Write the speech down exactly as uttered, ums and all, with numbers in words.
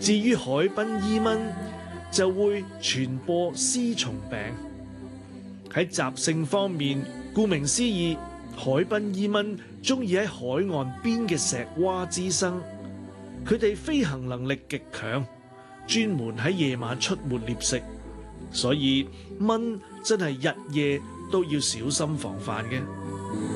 至於海濱伊蚊，就會傳播絲蟲病。喺習性方面，顧名思義，海濱伊蚊鍾意喺海岸邊嘅石窪滋生。佢哋飛行能力極強，專門喺夜晚出沒獵食，所以蚊真係日夜都要小心防範嘅。